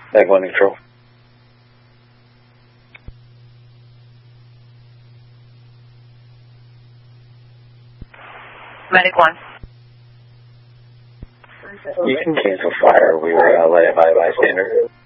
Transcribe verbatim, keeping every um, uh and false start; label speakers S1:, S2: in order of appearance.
S1: Mag one neutral.
S2: Medic one.
S1: You can cancel fire. We were uh, led by bystander.